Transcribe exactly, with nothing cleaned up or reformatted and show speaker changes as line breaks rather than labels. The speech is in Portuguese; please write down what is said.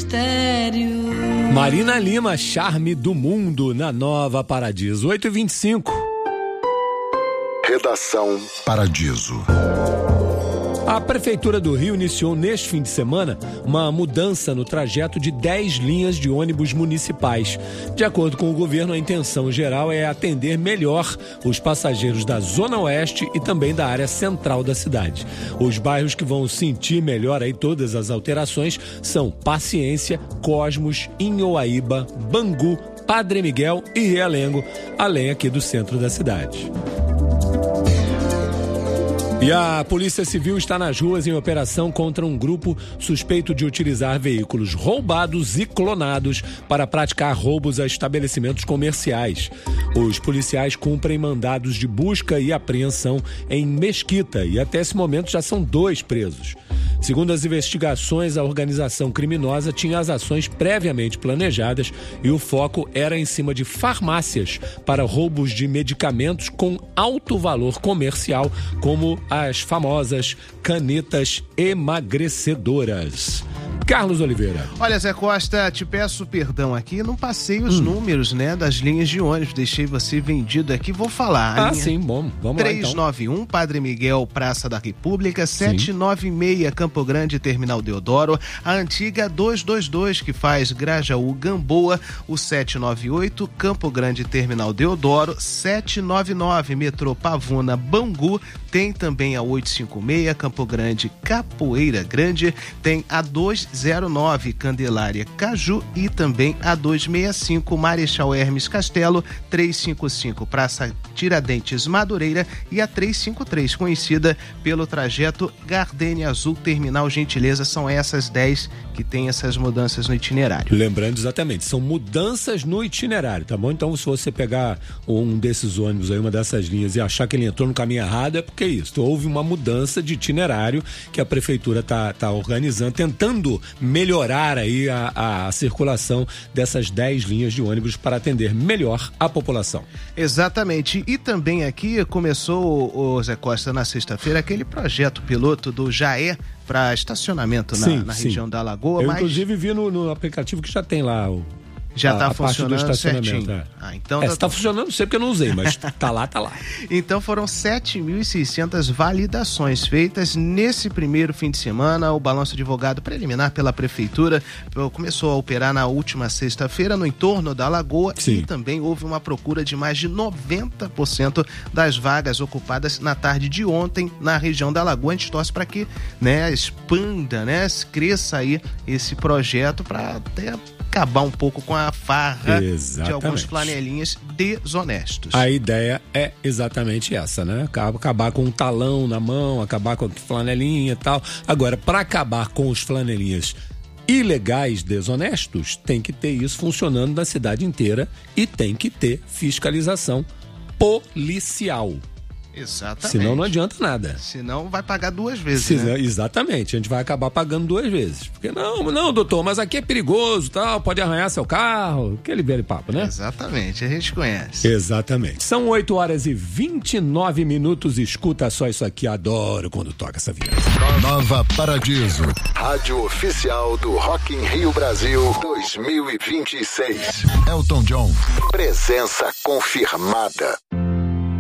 mistério.
Marina Lima, Charme do Mundo, na Nova Paradiso. oito e vinte e cinco.
Redação Paradiso.
A Prefeitura do Rio iniciou neste fim de semana uma mudança no trajeto de dez linhas de ônibus municipais. De acordo com o governo, a intenção geral é atender melhor os passageiros da Zona Oeste e também da área central da cidade. Os bairros que vão sentir melhor aí todas as alterações são Paciência, Cosmos, Inhoaíba, Bangu, Padre Miguel e Realengo, além aqui do centro da cidade. E a Polícia Civil está nas ruas em operação contra um grupo suspeito de utilizar veículos roubados e clonados para praticar roubos a estabelecimentos comerciais. Os policiais cumprem mandados de busca e apreensão em Mesquita e até esse momento já são dois presos. Segundo as investigações, a organização criminosa tinha as ações previamente planejadas e o foco era em cima de farmácias para roubos de medicamentos com alto valor comercial, como as famosas canetas emagrecedoras. Carlos Oliveira.
Olha, Zé Costa, te peço perdão aqui, não passei os hum. números, né, das linhas de ônibus, deixei você vendido aqui, vou falar.
Ah, sim, bom, vamos
três
lá então.
três nove um, Padre Miguel, Praça da República, setecentos e noventa e seis, Campo Grande, Terminal Deodoro, a antiga duzentos e vinte e dois, que faz Grajaú, Gamboa, o setecentos e noventa e oito, Campo Grande, Terminal Deodoro, setecentos e noventa e nove, Metrô Pavuna, Bangu, tem também a oitocentos e cinquenta e seis, Campo Grande, Capoeira Grande, tem a duzentos e nove, Candelária, Caju e também a duzentos e sessenta e cinco, Marechal Hermes Castelo, trezentos e cinquenta e cinco, Praça Tiradentes, Madureira e a trezentos e cinquenta e três, conhecida pelo trajeto Gardênia Azul, Terminal Gentileza. São essas dez que tem essas mudanças no itinerário.
Lembrando exatamente, são mudanças no itinerário, tá bom? Então, se você pegar um desses ônibus aí, uma dessas linhas e achar que ele entrou no caminho errado, é porque é isso. Houve uma mudança de itinerário que a prefeitura tá, tá organizando, tentando melhorar aí a, a circulação dessas dez linhas de ônibus para atender melhor a população.
Exatamente. E também aqui começou, o Zé Costa, na sexta-feira, aquele projeto piloto do Jaé para estacionamento na, sim, na sim. região da Lagoa.
Eu,
mas...
inclusive, vi no, no aplicativo que já tem lá o...
Já está
a, a
funcionando certinho.
É.
Ah, então
é,
tá...
se está funcionando, não sei porque eu não usei, mas tá lá, tá lá.
Então foram sete mil e seiscentas validações feitas nesse primeiro fim de semana. O balanço divulgado preliminar pela Prefeitura começou a operar na última sexta-feira no entorno da Lagoa. Sim. E também houve uma procura de mais de noventa por cento das vagas ocupadas na tarde de ontem na região da Lagoa. A gente torce para que, né, expanda, né, cresça aí esse projeto para até acabar um pouco com a farra exatamente. De alguns flanelinhas desonestos.
A ideia é exatamente essa, né? Acabar com um talão na mão, acabar com a flanelinha e tal. Agora, para acabar com os flanelinhas ilegais desonestos, tem que ter isso funcionando na cidade inteira e tem que ter fiscalização policial.
Exatamente.
Senão não adianta nada.
Senão vai pagar duas vezes,
Senão,
né?
Exatamente, a gente vai acabar pagando duas vezes. Porque não, não, doutor, mas aqui é perigoso, tal, pode arranhar seu carro, aquele velho papo, né?
Exatamente, a gente conhece.
Exatamente. São oito horas e vinte e nove minutos, escuta só isso aqui, adoro quando toca essa vinheta.
Nova Paradiso, rádio oficial do Rock in Rio Brasil dois mil e vinte e seis. Elton John, presença confirmada.